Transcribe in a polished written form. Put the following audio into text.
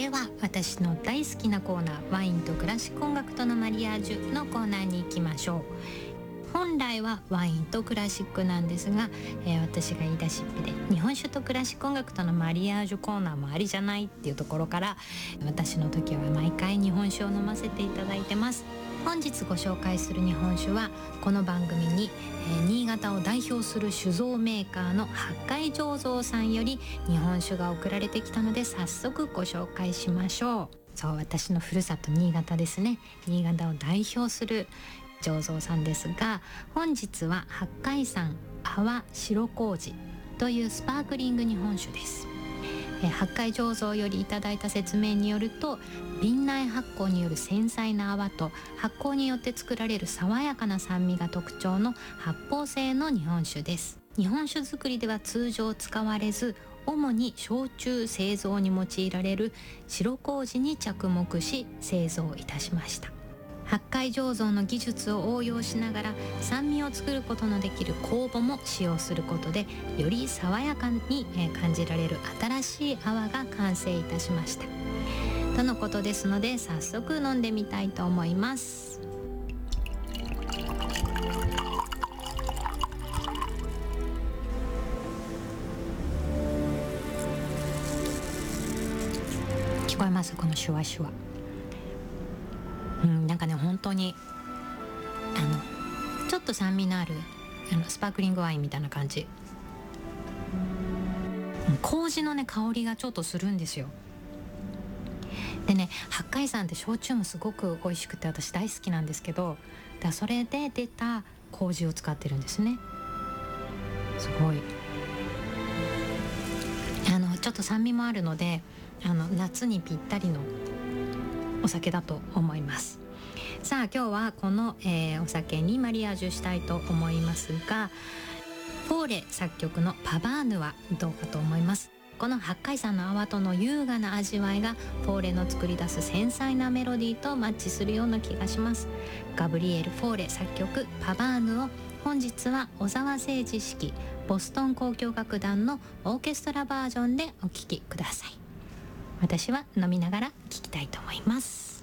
では私の大好きなコーナー、ワインとクラシック音楽とのマリアージュのコーナーに行きましょう。本来はワインとクラシックなんですが、私が言い出しっぺで日本酒とクラシック音楽とのマリアージュコーナーもありじゃないっていうところから、私の時は毎回日本酒を飲ませていただいてます。本日ご紹介する日本酒はこの番組に、新潟を代表する酒造メーカーの八海醸造さんより日本酒が送られてきたので、早速ご紹介しましょう。そう、私のふるさと新潟ですね。新潟を代表する醸造さんですが、本日は八海山阿波白麹というスパークリング日本酒です。八海醸造よりいただいた説明によると、瓶内発酵による繊細な泡と発酵によって作られる爽やかな酸味が特徴の発泡性の日本酒です。日本酒作りでは通常使われず、主に焼酎製造に用いられる白麹に着目し製造いたしました。八海醸造の技術を応用しながら酸味を作ることのできる酵母も使用することで、より爽やかに感じられる新しい泡が完成いたしましたとのことですので、早速飲んでみたいと思います。聞こえます？このシュワシュワ。なんかね、本当にちょっと酸味のあるスパークリングワインみたいな感じ。麹のね香りがちょっとするんですよ。でね、八海山って焼酎もすごく美味しくて私大好きなんですけど、それで出た麹を使ってるんですね。すごいちょっと酸味もあるので、夏にぴったりのお酒だと思います。さあ今日はこの、お酒にマリアージュしたいと思いますが、フォーレ作曲のパバーヌはどうかと思います。この八海山の泡との優雅な味わいがフォーレの作り出す繊細なメロディーとマッチするような気がします。ガブリエル・フォーレ作曲パバーヌを本日は小澤征爾指揮ボストン交響楽団のオーケストラバージョンでお聴きください。私は飲みながら聴きたいと思います。